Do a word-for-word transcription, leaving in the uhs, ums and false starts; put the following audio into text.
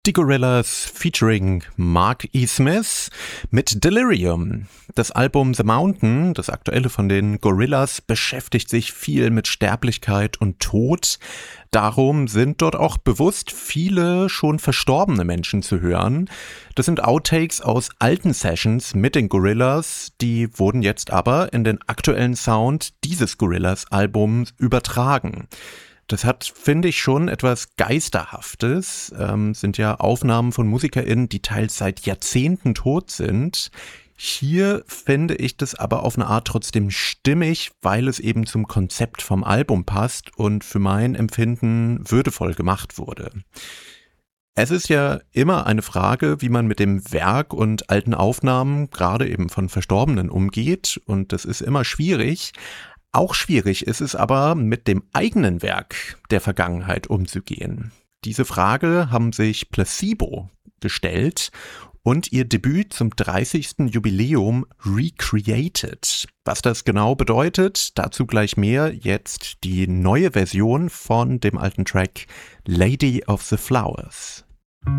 Die Gorillaz featuring Mark E. Smith mit Delirium. Das Album The Mountain, das aktuelle von den Gorillaz, beschäftigt sich viel mit Sterblichkeit und Tod. Darum sind dort auch bewusst viele schon verstorbene Menschen zu hören. Das sind Outtakes aus alten Sessions mit den Gorillaz, die wurden jetzt aber in den aktuellen Sound dieses Gorillaz-Albums übertragen. Das hat, finde ich, schon etwas Geisterhaftes. Ähm, sind ja Aufnahmen von MusikerInnen, die teils seit Jahrzehnten tot sind. Hier finde ich das aber auf eine Art trotzdem stimmig, weil es eben zum Konzept vom Album passt und für mein Empfinden würdevoll gemacht wurde. Es ist ja immer eine Frage, wie man mit dem Werk und alten Aufnahmen, gerade eben von Verstorbenen, umgeht. Und das ist immer schwierig. Auch schwierig ist es aber, mit dem eigenen Werk der Vergangenheit umzugehen. Diese Frage haben sich Placebo gestellt und ihr Debüt zum dreißigsten Jubiläum recreated. Was das genau bedeutet, dazu gleich mehr. Jetzt die neue Version von dem alten Track Lady of the Flowers.